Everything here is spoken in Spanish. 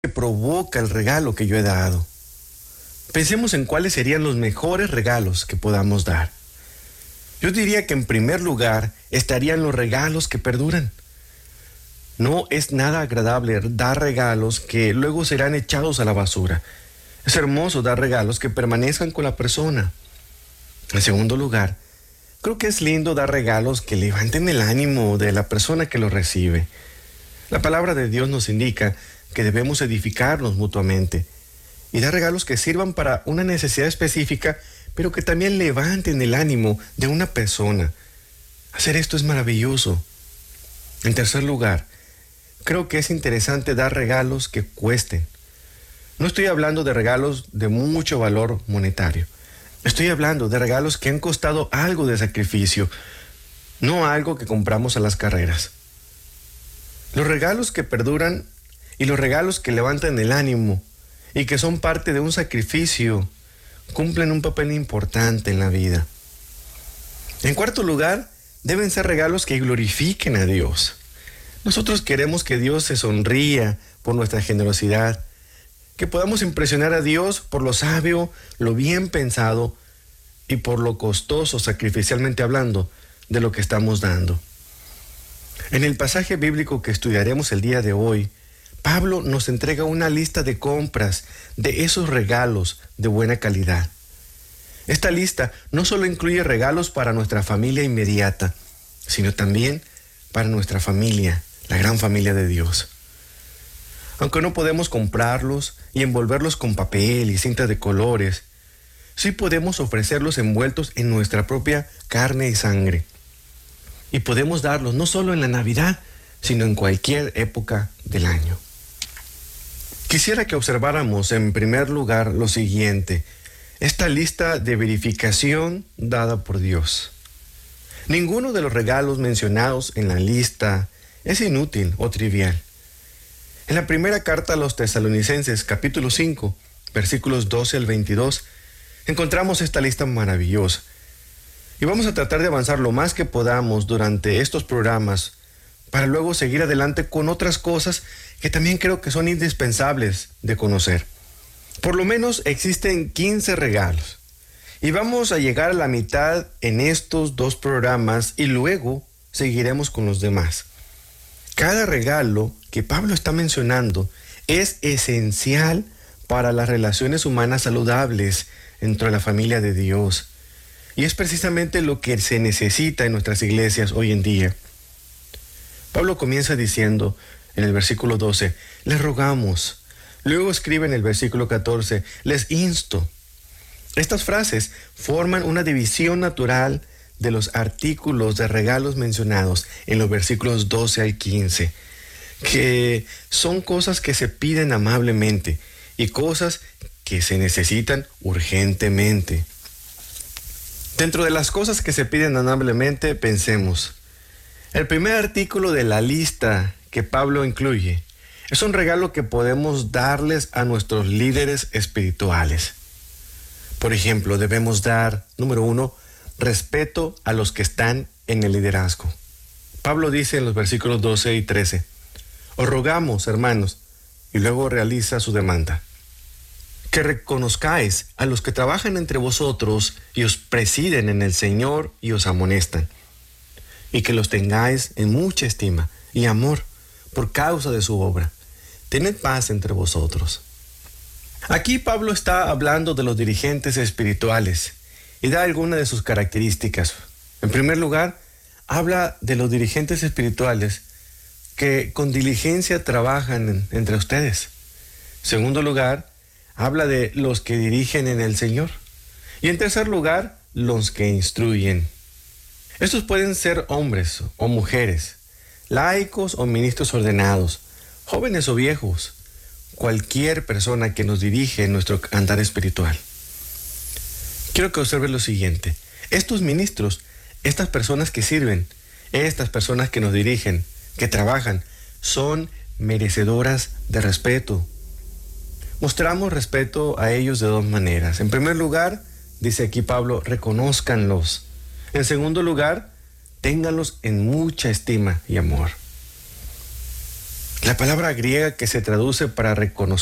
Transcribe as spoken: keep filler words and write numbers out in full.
que provoca el regalo que yo he dado. Pensemos en cuáles serían los mejores regalos que podamos dar. Yo diría que en primer lugar estarían los regalos que perduran. No es nada agradable dar regalos que luego serán echados a la basura. Es hermoso dar regalos que permanezcan con la persona. En segundo lugar, creo que es lindo dar regalos que levanten el ánimo de la persona que los recibe. La palabra de Dios nos indica que debemos edificarnos mutuamente y dar regalos que sirvan para una necesidad específica, pero que también levanten el ánimo de una persona. Hacer esto es maravilloso. En tercer lugar, creo que es interesante dar regalos que cuesten. No estoy hablando de regalos de mucho valor monetario. Estoy hablando de regalos que han costado algo de sacrificio, no algo que compramos a las carreras. Los regalos que perduran y los regalos que levantan el ánimo y que son parte de un sacrificio cumplen un papel importante en la vida. En cuarto lugar, deben ser regalos que glorifiquen a Dios. Nosotros queremos que Dios se sonría por nuestra generosidad, que podamos impresionar a Dios por lo sabio, lo bien pensado y por lo costoso, sacrificialmente hablando, de lo que estamos dando. En el pasaje bíblico que estudiaremos el día de hoy, Pablo nos entrega una lista de compras de esos regalos de buena calidad. Esta lista no solo incluye regalos para nuestra familia inmediata, sino también para nuestra familia, la gran familia de Dios. Aunque no podemos comprarlos y envolverlos con papel y cinta de colores, sí podemos ofrecerlos envueltos en nuestra propia carne y sangre. Y podemos darlos no solo en la Navidad, sino en cualquier época del año. Quisiera que observáramos en primer lugar lo siguiente, esta lista de verificación dada por Dios. Ninguno de los regalos mencionados en la lista es inútil o trivial. En la primera carta a los Tesalonicenses, capítulo cinco, versículos doce al veintidós, encontramos esta lista maravillosa. Y vamos a tratar de avanzar lo más que podamos durante estos programas para luego seguir adelante con otras cosas que también creo que son indispensables de conocer. Por lo menos existen quince regalos. Y vamos a llegar a la mitad en estos dos programas y luego seguiremos con los demás. Cada regalo que Pablo está mencionando es esencial para las relaciones humanas saludables entre la familia de Dios. Y es precisamente lo que se necesita en nuestras iglesias hoy en día. Pablo comienza diciendo en el versículo doce, les rogamos. Luego escribe en el versículo catorce, les insto. Estas frases forman una división natural de los artículos de regalos mencionados en los versículos doce al quince, que son cosas que se piden amablemente y cosas que se necesitan urgentemente. Dentro de las cosas que se piden amablemente, pensemos. El primer artículo de la lista que Pablo incluye es un regalo que podemos darles a nuestros líderes espirituales. Por ejemplo, debemos dar, número uno, respeto a los que están en el liderazgo. Pablo dice en los versículos doce y trece, os rogamos, hermanos, y luego realiza su demanda, que reconozcáis a los que trabajan entre vosotros y os presiden en el Señor y os amonestan, y que los tengáis en mucha estima y amor por causa de su obra. Tened paz entre vosotros. Aquí Pablo está hablando de los dirigentes espirituales y da algunas de sus características. En primer lugar, habla de los dirigentes espirituales que con diligencia trabajan en, entre ustedes. En segundo lugar, habla de los que dirigen en el Señor. Y en tercer lugar, los que instruyen. Estos pueden ser hombres o mujeres, laicos o ministros ordenados, jóvenes o viejos, cualquier persona que nos dirige en nuestro andar espiritual. Quiero que observen lo siguiente. Estos ministros, estas personas que sirven, estas personas que nos dirigen, que trabajan, son merecedoras de respeto. Mostramos respeto a ellos de dos maneras. En primer lugar, dice aquí Pablo, reconózcanlos. En segundo lugar, ténganlos en mucha estima y amor. La palabra griega que se traduce para reconocer